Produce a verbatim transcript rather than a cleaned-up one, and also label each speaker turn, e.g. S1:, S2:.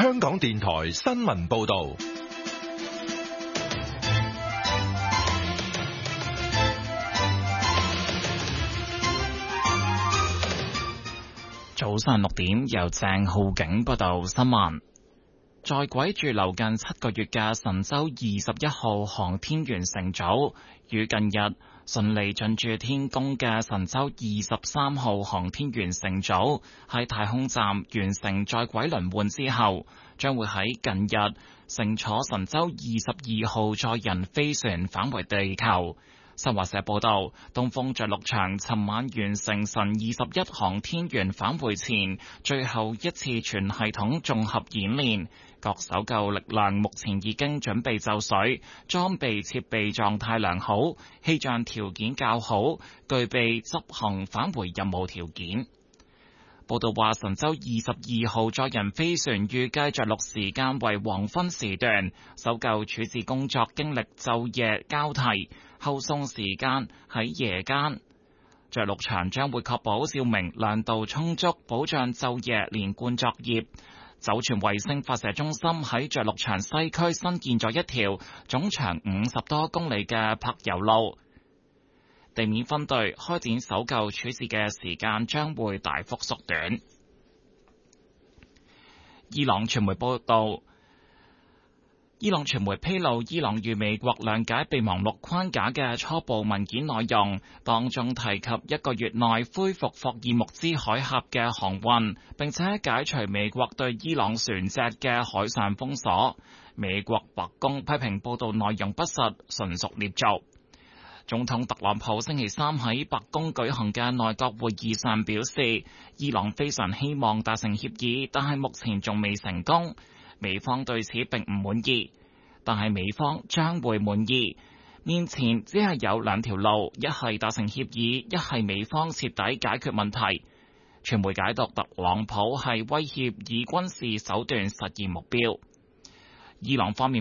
S1: 香港電台新聞報道。
S2: 早上六點，由鄭浩景報道新聞。在軌駐留近七個月嘅神舟二十一號航天員乘組，與近日順利進駐天宮嘅神舟二十三號航天員乘組，喺太空站完成在軌輪換之後，將會喺近日乘坐神舟二十二號載人飛船返回地球。新華社報道，東風着陸場尋晚完成神二十一航天員返回前最後一次全系統綜合演練，各搜救力量目前已經準備就緒，裝備設備狀態良好，氣象條件較好，具備執行返回任務條件。報道話，神舟二十二號載人飛船預計着陸時間為黃昏時段，搜救處置工作經歷晝夜交替，後送時間喺夜間。着陸場將會確保照明亮度充足，保障晝夜連貫作業。酒泉衛星發射中心喺着陸場西區新建咗一條總長五十多公里嘅柏油路。地面分隊開展搜救處置嘅時間將會大幅縮短。伊朗傳媒報道，伊朗傳媒披露，伊朗與美國諒解備忘錄框架嘅初步文件內容，當中提及一個月內恢復霍爾木茲海峽嘅航運，並且解除美國對伊朗船隻嘅海上封鎖。美國白宮批評報道內容不實，純屬捏造。總統特朗普星期三喺白宮舉行嘅內閣會議上表示，伊朗非常希望達成協議，但係目前仲未成功。美方對此並唔滿意，但係美方將會滿意。面前只係有兩條路，一係達成協議，一係美方徹底解決問題。傳媒解讀特朗普係威脅以軍事手段實現目標。伊朗方面